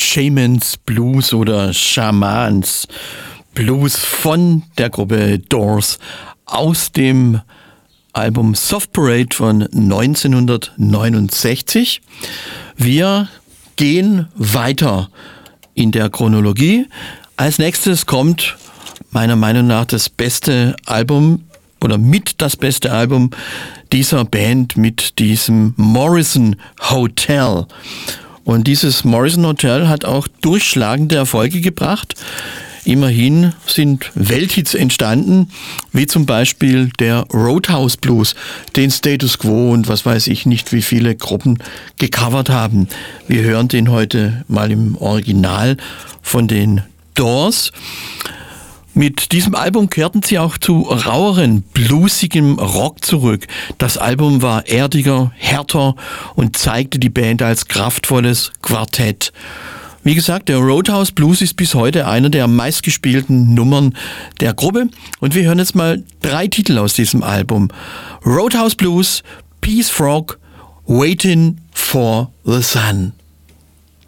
Shamans Blues oder Shamans Blues von der Gruppe Doors aus dem Album Soft Parade von 1969. Wir gehen weiter in der Chronologie. Als nächstes kommt meiner Meinung nach das beste Album oder mit das beste Album dieser Band mit diesem Morrison Hotel. Und dieses Morrison Hotel hat auch durchschlagende Erfolge gebracht. Immerhin sind Welthits entstanden, wie zum Beispiel der Roadhouse Blues, den Status Quo und was weiß ich nicht, wie viele Gruppen gecovert haben. Wir hören den heute mal im Original von den Doors. Mit diesem Album kehrten sie auch zu raueren, bluesigem Rock zurück. Das Album war erdiger, härter und zeigte die Band als kraftvolles Quartett. Wie gesagt, der Roadhouse Blues ist bis heute einer der meistgespielten Nummern der Gruppe. Und wir hören jetzt mal 3 Titel aus diesem Album. Roadhouse Blues, Peace Frog, Waiting for the Sun.